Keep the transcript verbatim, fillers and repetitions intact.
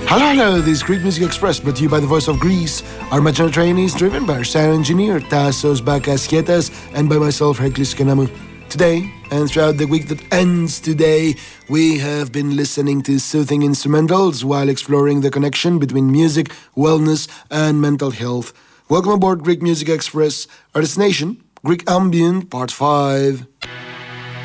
Hello, hello, this is Greek Music Express, brought to you by the Voice of Greece. Our Machina train is driven by our sound engineer, Tassos Bakasketas, and by myself, Hercules Kenamu. Today, and throughout the week that ends today, we have been listening to soothing instrumentals while exploring the connection between music, wellness, and mental health. Welcome aboard Greek Music Express, our destination, Greek Ambient, Part five.